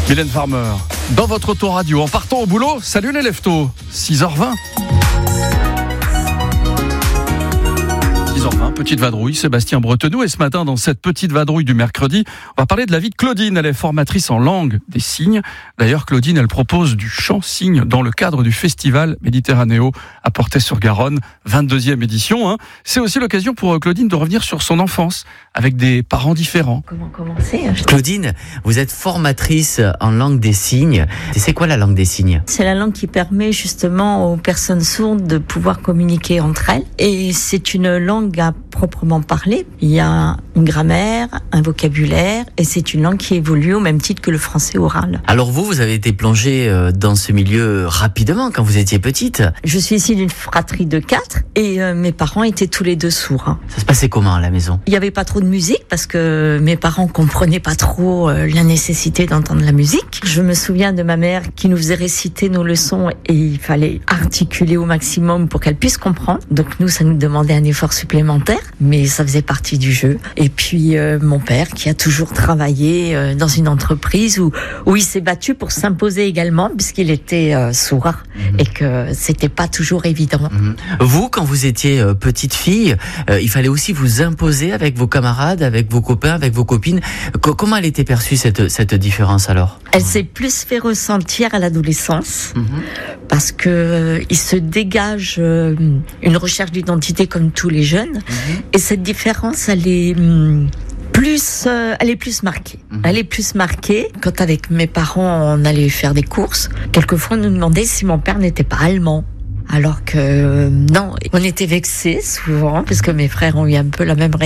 Mylène Farmer, dans votre autoradio, en partant au boulot, salut les leftos, 6h20. 6h20, petite vadrouille, Sébastien Bretenoux. Et ce matin, dans cette petite vadrouille du mercredi, on va parler de la vie de Claudine. Elle est formatrice en langue des signes. D'ailleurs, Claudine, elle propose du chant-signe dans le cadre du festival Méditerranéo à Portet-sur-Garonne, 22e édition. C'est aussi l'occasion pour Claudine de revenir sur son enfance avec des parents différents. Comment commencer ? Claudine, vous êtes formatrice en langue des signes. C'est quoi la langue des signes ? C'est la langue qui permet justement aux personnes sourdes de pouvoir communiquer entre elles. Et c'est une langue à proprement parler. Il y a une grammaire, un vocabulaire, et c'est une langue qui évolue au même titre que le français oral. Alors vous avez été plongée dans ce milieu rapidement quand vous étiez petite. Je suis issue d'une fratrie de 4 et mes parents étaient tous les deux sourds. Ça se passait comment à la maison ? Il n'y avait pas trop de musique parce que mes parents comprenaient pas trop la nécessité d'entendre la musique. Je me souviens de ma mère qui nous faisait réciter nos leçons et il fallait articuler au maximum pour qu'elle puisse comprendre. Donc nous, ça nous demandait un effort supplémentaire, mais ça faisait partie du jeu. Et puis mon père qui a toujours travaillé dans une entreprise où il s'est battu pour s'imposer également puisqu'il était sourd et que c'était pas toujours évident. Vous, quand vous étiez petite fille, il fallait aussi vous imposer avec vos camarades, avec vos copains, avec vos copines. Comment elle était perçue cette différence alors ? Elle s'est plus fait ressentir à l'adolescence parce que il se dégage une recherche d'identité comme tous les jeunes et cette différence elle est plus marquée. Elle est plus marquée quand avec mes parents on allait faire des courses. Quelquefois on nous demandait si mon père n'était pas allemand. Alors que non, on était vexés souvent parce que mes frères ont eu un peu la même réaction.